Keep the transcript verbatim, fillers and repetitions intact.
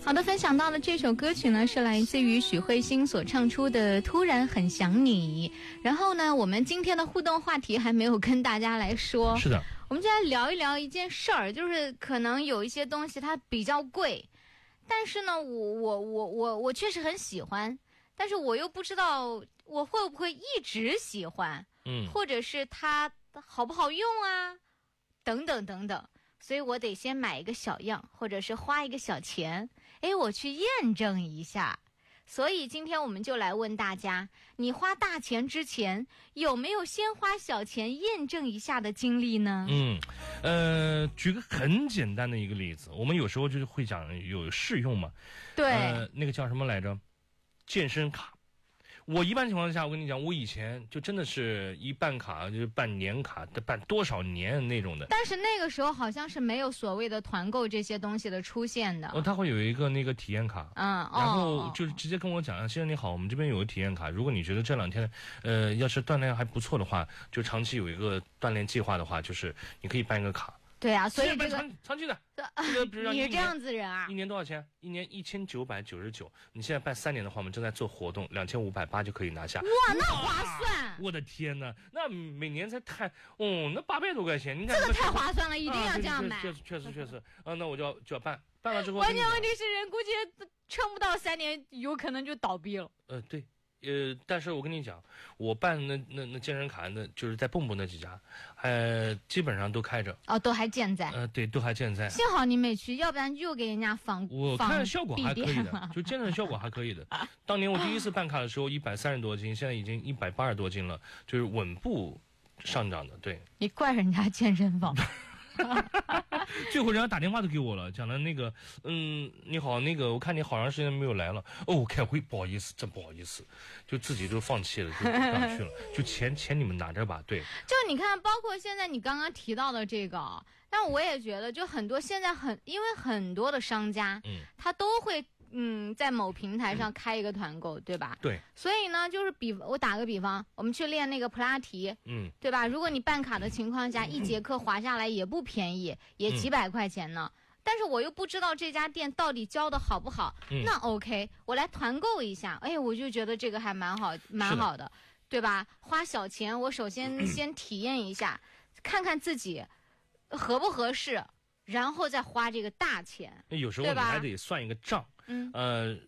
好的，分享到的这首歌曲呢，是来自于许慧欣所唱出的《突然很想你》。然后呢，我们今天的互动话题还没有跟大家来说。 是的， 我们就来聊一聊一件事儿，就是可能有一些东西它比较贵，但是呢，我我我我我确实很喜欢，但是我又不知道我会不会一直喜欢， 嗯， 或者是它好不好用啊，等等等等。所以我得先买一个小样，或者是花一个小钱，哎，我去验证一下。所以今天我们就来问大家，你花大钱之前有没有先花小钱验证一下的经历呢？ 嗯，呃，举个很简单的一个例子，我们有时候就是会讲有试用嘛， 对， 呃，那个叫什么来着？健身卡。我一般情况下，我跟你讲，我以前就真的是一办卡就是办年卡，办多少年那种的。 但是那个时候好像是没有所谓的团购这些东西的出现的。 哦，他会有一个那个体验卡， 嗯， 然后就是直接跟我讲，先生你好，我们这边有个体验卡，如果你觉得这两天，呃，要是锻炼还不错的话，就长期有一个锻炼计划的话，就是你可以办一个卡。 对啊，所以这个长长期的，这个比如你是这样子人啊？ 一年多少钱？一年一千九百九十九。你现在办三年的话，我们正在做活动，两千五百八就可以拿下。 哇，那划算！ 我的天哪，那每年才太哦，那八百多块钱，你看这个太划算了，一定要这样买。 确实确实确实，啊，那我就要就要办，办了之后， 关键问题是人估计撑不到三年，有可能就倒闭了。 呃，对。呃，但是我跟你讲，我办那那那健身卡，那就是在蚌埠那几家，呃，基本上都开着。 哦，都还健在。 呃，对，都还健在。 幸好你没去，要不然又给人家放。 我看效果还可以的，就健身效果还可以的。当年我第一次办卡的时候，一百三十多斤，现在已经一百八十多斤了，就是稳步上涨的。对， 你怪人家健身房。 最后人家打电话都给我了，讲的那个，嗯，你好，那个我看你好长时间没有来了，哦，开会不好意思，真不好意思，就自己就放弃了，就不想去了，就钱钱你们拿着吧，对。 就你看，包括现在你刚刚提到的这个，但我也觉得，就很多现在很，因为很多的商家，嗯，他都会。嗯，在某平台上开一个团购，对吧？ 对。 所以呢，就是比我打个比方，我们去练那个普拉提，嗯，对吧？如果你办卡的情况下，一节课划下来也不便宜，也几百块钱呢。嗯、但是我又不知道这家店到底教的好不好，嗯、那 OK， 我来团购一下，哎，我就觉得这个还蛮好，蛮好的，对吧？花小钱，我首先先体验一下，看看自己合不合适，然后再花这个大钱。 有时候你还得算一个账。嗯，呃，